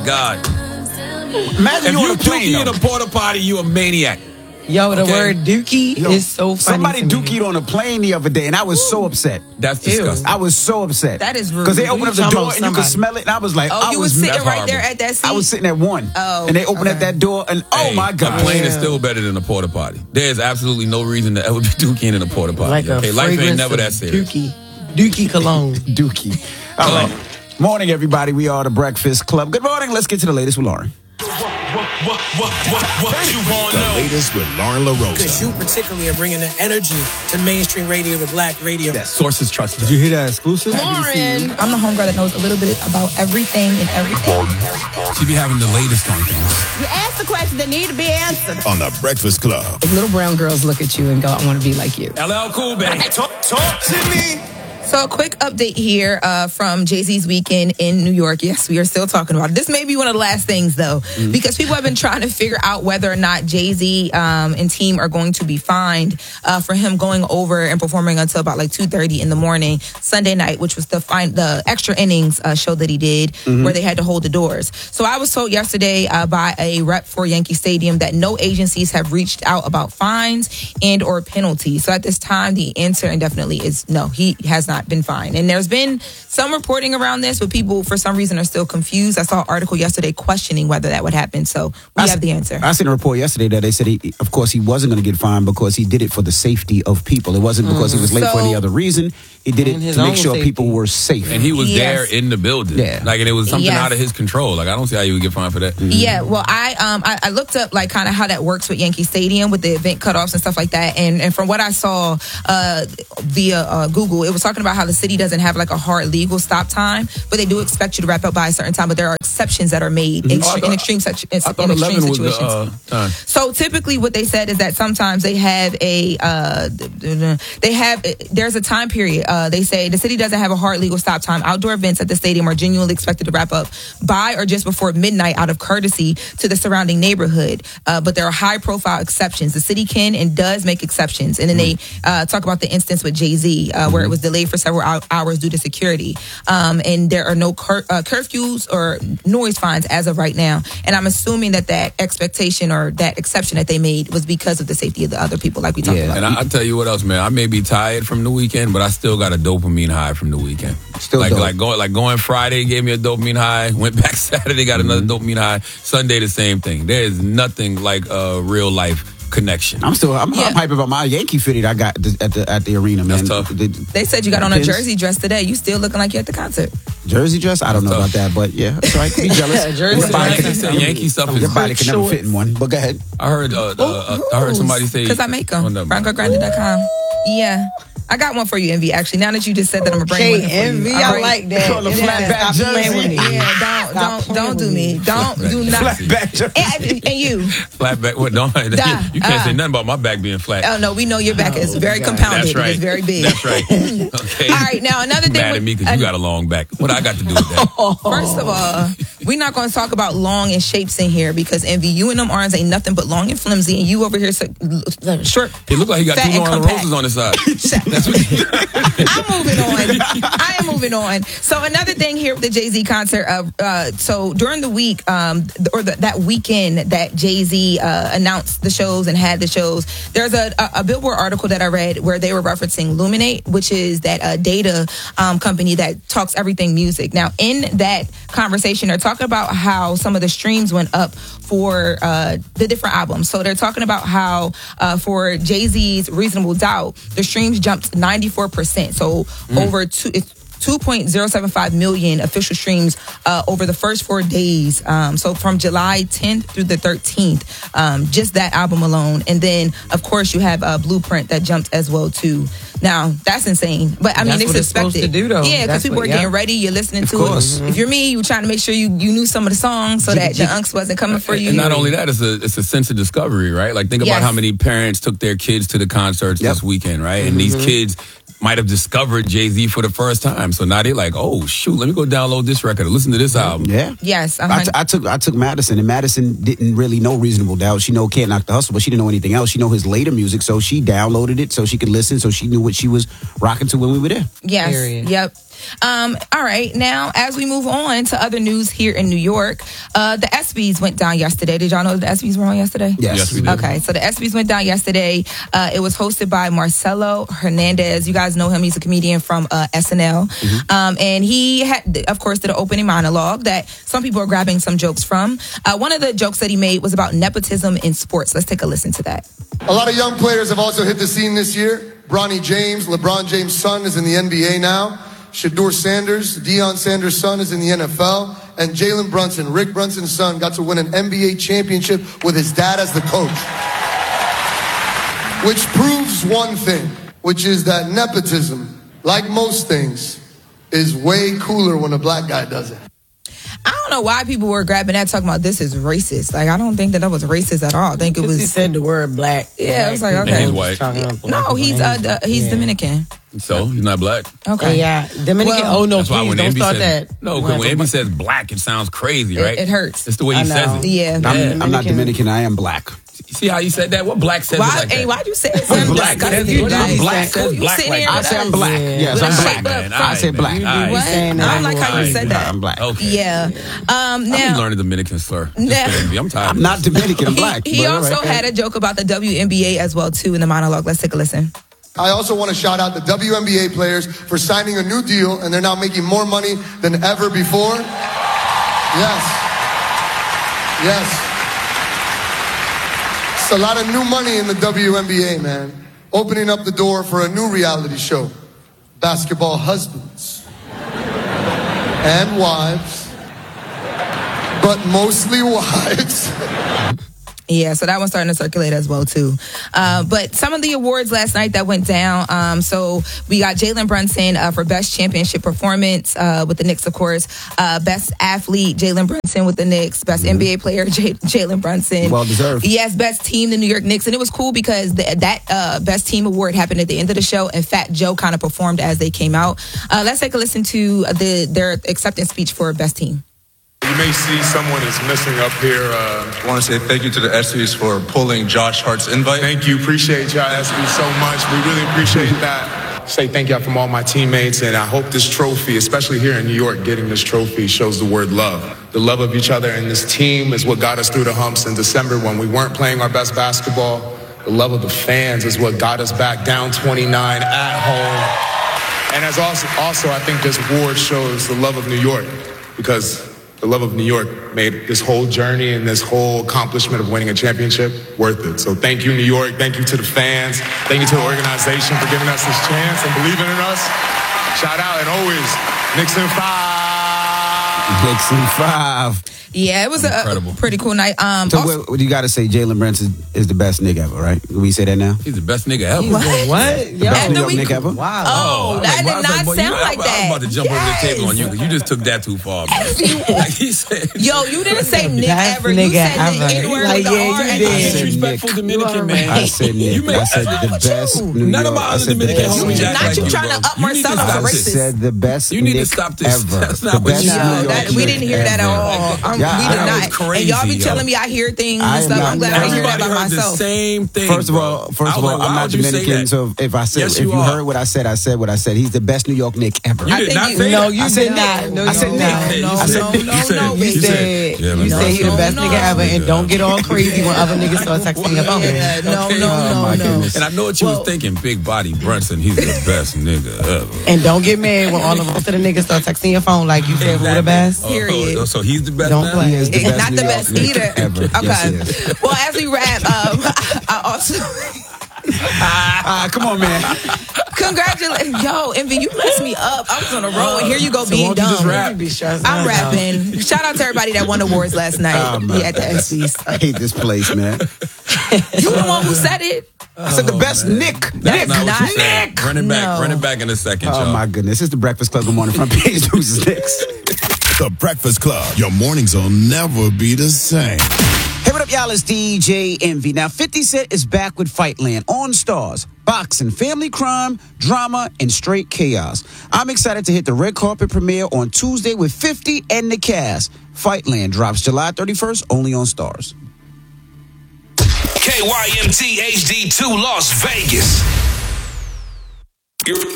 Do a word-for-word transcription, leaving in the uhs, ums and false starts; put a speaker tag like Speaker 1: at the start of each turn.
Speaker 1: God.
Speaker 2: Imagine
Speaker 1: If
Speaker 2: you
Speaker 1: you
Speaker 2: on a plane.
Speaker 1: dookie in a porta potty, you a maniac.
Speaker 3: Yo, the
Speaker 1: Okay.
Speaker 3: word dookie
Speaker 2: Yo,
Speaker 3: is so funny.
Speaker 2: Somebody
Speaker 3: to me.
Speaker 2: dookied on a plane the other day, and I was so upset.
Speaker 1: That's disgusting.
Speaker 2: I was so upset.
Speaker 4: That is rude.
Speaker 2: Because they
Speaker 4: What
Speaker 2: opened
Speaker 3: you
Speaker 2: up the
Speaker 3: talking
Speaker 2: door
Speaker 3: about
Speaker 2: and you could
Speaker 3: somebody?
Speaker 2: smell it, and I was like,
Speaker 4: Oh,
Speaker 2: I
Speaker 4: you
Speaker 2: was
Speaker 4: was sitting
Speaker 1: That's
Speaker 4: right
Speaker 1: horrible.
Speaker 4: there at that seat?
Speaker 2: I was sitting at one.
Speaker 4: Oh,
Speaker 2: and they opened up
Speaker 4: okay.
Speaker 2: that door, and oh
Speaker 1: Hey,
Speaker 2: my God.
Speaker 1: A plane is
Speaker 3: Yeah.
Speaker 1: still better than a porta potty. There's absolutely no reason to ever be dookie in a porta potty.
Speaker 3: Like a
Speaker 1: okay, life ain't
Speaker 3: fragrance
Speaker 1: never
Speaker 3: of
Speaker 1: that serious.
Speaker 3: Dookie. Dookie cologne.
Speaker 2: Dookie. All right. Morning, everybody. We are the Breakfast Club. Good morning. Let's get to the latest with Lauren.
Speaker 5: What, what, what, what, what you want to
Speaker 6: The
Speaker 5: know?
Speaker 6: latest with Lauren LaRosa.
Speaker 7: Because you particularly are bringing the energy to mainstream radio, to black radio.
Speaker 1: Sources trusted.
Speaker 2: Did you hear that exclusive?
Speaker 4: Lauren. I'm the homegirl that knows a little bit about everything and everything.
Speaker 1: She be having the latest on things.
Speaker 8: You ask the questions that need to be answered.
Speaker 6: On the Breakfast Club.
Speaker 8: If little brown girls look at you and go, I want to be like you.
Speaker 1: L L Cool, baby.
Speaker 5: Talk, talk to me.
Speaker 4: So a quick update here uh, from Jay-Z's weekend in New York. Yes, we are still talking about it. This may be one of the last things, though, mm-hmm. because people have been trying to figure out whether or not Jay-Z um, and team are going to be fined uh, for him going over and performing until about like two thirty in the morning Sunday night, which was the fine, the extra innings uh, show that he did, mm-hmm. where they had to hold the doors. So I was told yesterday uh, by a rep for Yankee Stadium that no agencies have reached out about fines and or penalties. So at this time, the answer indefinitely is no. He has not been fined. And there's been some reporting around this, but people for some reason are still confused. I saw an article yesterday questioning whether that would happen. So we
Speaker 2: I
Speaker 4: have the answer.
Speaker 2: I seen a report yesterday that they said, he, of course, he wasn't going to get fined because he did it for the safety of people. It wasn't because he was late
Speaker 4: So-
Speaker 2: for any other reason. He did it
Speaker 3: And his
Speaker 2: to make
Speaker 3: own
Speaker 2: sure
Speaker 3: safety.
Speaker 2: people were safe.
Speaker 1: And he was
Speaker 4: Yes.
Speaker 1: there in the building.
Speaker 2: Yeah.
Speaker 1: Like, and it was something
Speaker 4: Yes.
Speaker 1: out of his control. Like, I don't see how you would get fined for that.
Speaker 4: Yeah, well, I um I, I looked up like kind of how that works with Yankee Stadium with the event cutoffs and stuff like that, and and from what I saw uh via uh, Google, it was talking about how the city doesn't have like a hard legal stop time, but they do expect you to wrap up by a certain time. But there are exceptions that are made in,
Speaker 1: Oh, I
Speaker 4: in
Speaker 1: thought-
Speaker 4: extreme such in,
Speaker 1: I thought
Speaker 4: in extreme
Speaker 1: eleven was the
Speaker 4: situations.
Speaker 1: uh, time.
Speaker 4: So typically, what they said is that sometimes they have a uh, they have there's a time period. Uh, they say the city doesn't have a hard legal stop time. Outdoor events at the stadium are genuinely expected to wrap up by or just before midnight out of courtesy to the surrounding neighborhood. Uh, but there are high profile exceptions. The city can and does make exceptions. And then they uh, talk about the instance with Jay-Z uh, where it was delayed for several hou- hours due to security. Um, and there are no cur- uh, curfews or noise fines as of right now. And I'm assuming that that expectation or that exception that they made was because of the safety of the other people, like we talked
Speaker 2: Yeah.
Speaker 4: about.
Speaker 1: And I, I tell you what else, man. I may be tired from the weekend, but I still got a dopamine high from the weekend.
Speaker 2: Still
Speaker 1: like
Speaker 2: dope.
Speaker 1: like going like going Friday gave me a dopamine high. Went back Saturday, got another dopamine high. Sunday the same thing. There is nothing like a real life connection.
Speaker 2: I'm still, I'm,
Speaker 4: Yeah.
Speaker 2: I'm hype about my Yankee fitted I got at the at the, at the arena, man.
Speaker 1: That's tough.
Speaker 2: The,
Speaker 4: They said you got on a
Speaker 2: Pins.
Speaker 4: jersey dress today. You still looking like you're at the concert.
Speaker 2: jersey dress? I don't know
Speaker 1: That's
Speaker 2: about that, but yeah, that's right. Be jealous.
Speaker 3: Yeah, jersey
Speaker 2: Your body
Speaker 3: dress.
Speaker 2: can-
Speaker 1: Yankee, Yankee stuff is
Speaker 2: Your body can never
Speaker 3: shorts.
Speaker 2: fit in one. But go ahead.
Speaker 1: I heard uh, uh, uh, I heard somebody say
Speaker 4: Because I make
Speaker 1: Oh,
Speaker 4: them.
Speaker 1: never mind.
Speaker 4: Bronco Grande dot com. Yeah. I got one for you, Envy, actually. Now that you just said that, I'm going to bring
Speaker 3: Okay,
Speaker 4: one in for you.
Speaker 3: Envy,
Speaker 4: All
Speaker 3: I
Speaker 4: right.
Speaker 3: like that.
Speaker 2: Call a
Speaker 3: Yeah,
Speaker 2: flatback
Speaker 3: stop playing
Speaker 2: jersey.
Speaker 3: with me.
Speaker 4: Yeah, don't,
Speaker 3: Stop
Speaker 4: don't,
Speaker 3: playing
Speaker 4: don't do
Speaker 3: with
Speaker 4: me.
Speaker 3: me.
Speaker 4: Don't, do not.
Speaker 2: Flatback jersey.
Speaker 4: And, and you.
Speaker 1: flat back. What? Don't you can't
Speaker 4: uh,
Speaker 1: say nothing about my back being flat.
Speaker 4: Oh, no, we know your back is very
Speaker 3: God.
Speaker 4: compounded.
Speaker 1: That's right.
Speaker 4: It's very big.
Speaker 1: That's right. Okay.
Speaker 4: All right, now another thing.
Speaker 1: Mad
Speaker 4: with-
Speaker 1: at me because you got a long back. What I got to do with that?
Speaker 4: First of all, we're not going to talk about long and shapes in here because Envy, you and them arms ain't nothing but long and flimsy, and you over here so, short.
Speaker 1: It looked like he got
Speaker 4: fat
Speaker 1: two
Speaker 4: and
Speaker 1: long
Speaker 4: compact.
Speaker 1: roses on his side. That's what
Speaker 4: I'm moving on. I am moving on. So another thing here with the Jay-Z concert. Uh, uh, so during the week, um, or the, that weekend that Jay-Z uh, announced the shows and had the shows, there's a, a, a Billboard article that I read where they were referencing Luminate, which is that uh, data um, company that talks everything music. Now, in that conversation, they're talking about how some of the streams went up for uh, the different albums. So they're talking about how uh, for Jay-Z's Reasonable Doubt, the streams jumped ninety-four percent. So mm. over two, it's two point zero seven five million official streams uh, over the first four days. Um, so from July tenth through the thirteenth, um, just that album alone. And then, of course, you have uh, Blueprint that jumped as well, too. Now, that's insane. But I mean,
Speaker 3: That's
Speaker 4: it's
Speaker 3: what it's
Speaker 4: expected.
Speaker 3: supposed to do, though.
Speaker 4: Yeah, because
Speaker 3: That's
Speaker 4: people
Speaker 3: what-
Speaker 4: are
Speaker 3: yeah.
Speaker 4: getting ready. You're listening
Speaker 2: Of
Speaker 4: to
Speaker 2: course.
Speaker 4: it. If you're me, you're trying to make sure you, you knew some of the songs so that the angst wasn't coming for you.
Speaker 1: And not only that, it's a it's a sense of discovery, right? Like think
Speaker 4: Yes.
Speaker 1: about how many parents took their kids to the concerts
Speaker 2: Yep.
Speaker 1: this weekend, right? And these kids might have discovered Jay-Z for the first time. So now they're like, oh shoot, let me go download this record or listen to this album.
Speaker 2: Yeah.
Speaker 4: Yes.
Speaker 2: I, t- I took I took Madison, and Madison didn't really know Reasonable Doubt. She know Can't Knock the Hustle, but she didn't know anything else. She know his later music, so she downloaded it so she could listen, so she knew what she was rocking to when we were there.
Speaker 4: Yes.
Speaker 3: Period.
Speaker 4: Yep. Um, all right. Now, as we move on to other news here in New York, uh, the ESPYs went down yesterday. Did y'all know the ESPYs were on yesterday?
Speaker 2: Yes.
Speaker 1: Yes, we did.
Speaker 4: Okay, so the ESPYs went down yesterday. Uh, it was hosted by Marcelo Hernandez. You guys know him. He's a comedian from uh, S N L. Mm-hmm. Um, and he, had, of course, did an opening monologue that some people are grabbing some jokes from. Uh, one of the jokes that he made was about nepotism in sports. Let's take a listen to that.
Speaker 9: A lot of young players have also hit the scene this year. Bronny James, LeBron James' son, is in the N B A now. Shedeur Sanders, Deion Sanders' son, is in the N F L. And Jalen Brunson, Rick Brunson's son, got to win an N B A championship with his dad as the coach. Which proves one thing, which is that nepotism, like most things, is way cooler when a black guy does it.
Speaker 4: I don't know why people were grabbing that, talking about this is racist. Like, I don't think that that was racist at all. I think it was.
Speaker 3: He said the word black.
Speaker 4: Yeah, it was like, okay.
Speaker 1: And he's white.
Speaker 4: No, he's uh, the, he's
Speaker 3: Yeah.
Speaker 4: Dominican.
Speaker 1: So he's not black.
Speaker 4: Okay.
Speaker 3: Yeah, Dominican.
Speaker 4: Well,
Speaker 3: oh no,
Speaker 1: That's why
Speaker 3: please
Speaker 1: when
Speaker 3: don't
Speaker 1: Envy
Speaker 3: start
Speaker 1: says,
Speaker 3: that.
Speaker 1: no, because when Envy says black, it sounds crazy,
Speaker 4: It-
Speaker 1: right?
Speaker 4: it hurts.
Speaker 1: It's the way he
Speaker 3: I know.
Speaker 1: says it.
Speaker 4: Yeah.
Speaker 2: I'm, I'm not Dominican. I am black.
Speaker 1: You see how you said that? What black says
Speaker 4: Why?
Speaker 1: it like
Speaker 4: Hey,
Speaker 1: that?
Speaker 4: why'd you say it?
Speaker 1: I'm black.
Speaker 4: Disgusting.
Speaker 1: Says-
Speaker 4: You
Speaker 1: I'm
Speaker 4: guys-
Speaker 1: black says
Speaker 4: You
Speaker 1: black
Speaker 4: sitting
Speaker 1: like
Speaker 4: here
Speaker 1: that.
Speaker 2: I say I'm black.
Speaker 3: Yeah.
Speaker 2: Yes,
Speaker 4: With
Speaker 2: I'm
Speaker 4: a
Speaker 2: black.
Speaker 4: shape
Speaker 1: man.
Speaker 4: up.
Speaker 2: I said
Speaker 1: man.
Speaker 2: black.
Speaker 3: You do
Speaker 1: All
Speaker 3: be
Speaker 4: What?
Speaker 3: saying
Speaker 4: I
Speaker 3: that
Speaker 4: don't like how you
Speaker 3: every
Speaker 4: said
Speaker 2: No,
Speaker 4: that.
Speaker 2: I'm black.
Speaker 1: Okay.
Speaker 4: Yeah. Um,
Speaker 1: I'm
Speaker 4: now,
Speaker 1: learning Dominican slur. Just
Speaker 4: Now-
Speaker 1: for Envy. I'm tired.
Speaker 2: I'm not Dominican. I'm
Speaker 4: he,
Speaker 2: black.
Speaker 4: he
Speaker 2: But all
Speaker 4: also
Speaker 2: right.
Speaker 4: had a joke about the W N B A as well, too, in the monologue. Let's take a listen.
Speaker 9: I also want to shout out the W N B A players for signing a new deal, and they're now making more money than ever before. Yes. Yes. It's a lot of new money in the W N B A, man. Opening up the door for a new reality show. Basketball husbands. And wives. But mostly wives.
Speaker 4: Yeah, so that one's starting to circulate as well, too. Uh, but some of the awards last night that went down. Um, so we got Jalen Brunson uh, for Best Championship Performance uh, with the Knicks, of course. Uh, Best Athlete, Jalen Brunson with the Knicks. Best mm-hmm. N B A Player, J- Jalen Brunson.
Speaker 2: Well deserved.
Speaker 4: Yes, Best Team, the New York Knicks. And it was cool because the, that uh, Best Team award happened at the end of the show, and Fat Joe kind of performed as they came out. Uh, let's take a listen to the their acceptance speech for Best Team.
Speaker 10: You may see someone is missing up here. Uh,
Speaker 11: I want to say thank you to the ESPYs for pulling Josh Hart's invite.
Speaker 10: thank you. Appreciate y'all, ESPYs, so much. We really appreciate that. Say thank y'all from all my teammates, and I hope this trophy, especially here in New York, getting this trophy shows the word love. The love of each other and this team is what got us through the humps in December when we weren't playing our best basketball. The love of the fans is what got us back down twenty-nine at home. And as also, also I think this award shows the love of New York, because the love of New York made this whole journey and this whole accomplishment of winning a championship worth it. So thank you, New York. Thank you to the fans. Thank you to the organization for giving us this chance and believing in us. Shout out, and always, Knicks in five.
Speaker 2: Knicks in five.
Speaker 4: Yeah, it was a, a pretty cool night. Um,
Speaker 2: So
Speaker 4: also-
Speaker 2: what, what you got to say? Jalen Brunson is the best nigga ever, right? Can we say that now?
Speaker 1: He's the best nigga ever.
Speaker 4: What?
Speaker 3: What?
Speaker 2: The best
Speaker 4: After
Speaker 2: New York
Speaker 4: we-
Speaker 2: nigga ever?
Speaker 3: Wow.
Speaker 4: Oh, that did
Speaker 1: I was
Speaker 4: not
Speaker 1: like, boy,
Speaker 4: sound
Speaker 1: you,
Speaker 4: like
Speaker 1: I,
Speaker 4: that.
Speaker 1: I was about to jump
Speaker 4: Yes.
Speaker 1: over the table on you because you just took that too far, bro. Like he said,
Speaker 4: Yo, you didn't say Nick
Speaker 3: Best
Speaker 4: ever. You
Speaker 3: nigga
Speaker 4: said
Speaker 3: ever.
Speaker 4: the N-word
Speaker 3: Like,
Speaker 4: with the
Speaker 3: yeah, you
Speaker 4: R and
Speaker 3: did.
Speaker 4: the
Speaker 2: I
Speaker 4: N.
Speaker 2: said
Speaker 1: disrespectful
Speaker 2: Nick.
Speaker 1: Dominican man.
Speaker 2: I said Nick.
Speaker 1: You make-
Speaker 2: I said the
Speaker 4: with
Speaker 2: best
Speaker 4: you?
Speaker 2: New
Speaker 1: None of
Speaker 2: York.
Speaker 1: my
Speaker 2: I
Speaker 1: other
Speaker 2: said the
Speaker 1: Dominican
Speaker 2: best
Speaker 1: homies
Speaker 2: New
Speaker 1: act
Speaker 4: Not
Speaker 1: like
Speaker 4: you
Speaker 1: you,
Speaker 4: trying
Speaker 1: bro.
Speaker 4: to up
Speaker 1: You need to
Speaker 4: Marcelo
Speaker 1: stop
Speaker 2: I
Speaker 4: racist.
Speaker 1: this.
Speaker 2: said the best
Speaker 1: You need to
Speaker 2: Nick
Speaker 1: stop this.
Speaker 2: ever.
Speaker 1: That's not
Speaker 2: the
Speaker 1: what
Speaker 2: best
Speaker 1: you
Speaker 2: New
Speaker 1: said.
Speaker 2: York
Speaker 4: No, that, we
Speaker 2: Nick
Speaker 4: didn't hear that at
Speaker 2: ever.
Speaker 4: all. Um,
Speaker 2: Yeah,
Speaker 4: we
Speaker 2: I-
Speaker 4: did
Speaker 2: that
Speaker 4: not.
Speaker 1: was crazy,
Speaker 4: and y'all be
Speaker 1: yo.
Speaker 4: telling me I hear things
Speaker 2: I
Speaker 4: and
Speaker 2: am
Speaker 4: stuff.
Speaker 2: not-
Speaker 4: I'm glad I hear that
Speaker 1: Everybody
Speaker 4: by
Speaker 1: heard the
Speaker 4: myself.
Speaker 1: same thing.
Speaker 2: First of
Speaker 1: bro.
Speaker 2: all, first
Speaker 1: I
Speaker 2: of
Speaker 1: was
Speaker 2: all,
Speaker 1: like,
Speaker 2: I'm
Speaker 1: why
Speaker 2: not
Speaker 1: would you say
Speaker 2: Dominican,
Speaker 1: that?
Speaker 2: so if I said,
Speaker 1: Yes,
Speaker 2: if
Speaker 1: you
Speaker 2: you
Speaker 1: are.
Speaker 2: heard what I said, I said what I said. He's the best New York Nick ever.
Speaker 1: You
Speaker 4: I
Speaker 1: did
Speaker 4: think
Speaker 1: not
Speaker 4: you-
Speaker 1: say
Speaker 3: No,
Speaker 1: that.
Speaker 3: you
Speaker 2: I
Speaker 3: did
Speaker 2: said
Speaker 3: not.
Speaker 2: Nick.
Speaker 3: No,
Speaker 2: I said
Speaker 3: you
Speaker 2: Nick.
Speaker 3: did
Speaker 4: No,
Speaker 3: not.
Speaker 2: I said
Speaker 4: no,
Speaker 2: Nick.
Speaker 4: no,
Speaker 1: You said-
Speaker 4: no,
Speaker 1: you
Speaker 3: You
Speaker 4: bitch.
Speaker 3: said,
Speaker 1: Yeah,
Speaker 3: you
Speaker 1: no,
Speaker 3: said he the
Speaker 4: no,
Speaker 3: best
Speaker 4: no.
Speaker 3: nigga ever, and don't get all crazy when other niggas start texting your phone.
Speaker 4: Yeah, no,
Speaker 1: Okay.
Speaker 4: no,
Speaker 2: Oh,
Speaker 4: no,
Speaker 2: my
Speaker 4: no.
Speaker 2: goodness.
Speaker 1: And I know what you
Speaker 3: Well-
Speaker 1: was thinking. Big body Brunson, he's the best nigga ever.
Speaker 3: And don't get mad when all of most of the niggas start texting your phone like you said who the best.
Speaker 1: Oh,
Speaker 4: Period.
Speaker 1: oh, so he's the best
Speaker 3: Don't
Speaker 1: now?
Speaker 3: play.
Speaker 2: He is the
Speaker 4: It's
Speaker 2: best
Speaker 4: not
Speaker 2: New
Speaker 4: the
Speaker 2: York
Speaker 4: best
Speaker 2: Nick
Speaker 4: either.
Speaker 2: ever.
Speaker 4: Okay.
Speaker 2: Yes, it is.
Speaker 4: Well, as we wrap, um, I also
Speaker 2: Ah, come on, man.
Speaker 4: congratulate yo, Envy, you messed me up. I was on a roll, and here you go
Speaker 3: So
Speaker 4: being
Speaker 3: won't you just
Speaker 4: dumb.
Speaker 3: rap? Be stressed
Speaker 4: I'm
Speaker 3: out.
Speaker 4: rapping. Shout out to everybody that won awards last night.
Speaker 2: Oh, man.
Speaker 4: yeah, at the ESPYs.
Speaker 2: I hate this place, man.
Speaker 4: You the one who said it.
Speaker 2: I said the best Nick.
Speaker 1: That's
Speaker 2: Nick.
Speaker 1: not what you
Speaker 4: Not
Speaker 1: said.
Speaker 4: Nick.
Speaker 1: Run it back.
Speaker 4: No.
Speaker 1: Run it back in a second,
Speaker 2: Oh
Speaker 1: y'all.
Speaker 2: my goodness. It's the Breakfast Club. Good morning. Front page news is next.
Speaker 6: The Breakfast Club. Your mornings will never be the same.
Speaker 2: Hey, what up, y'all? It's D J Envy. Now, fifty Cent is back with Fightland on Stars. Boxing, family crime, drama, and straight chaos. I'm excited to hit the red carpet premiere on Tuesday with fifty and the cast. Fightland drops July thirty-first only on Stars.
Speaker 5: K Y M T H D two Las Vegas. You're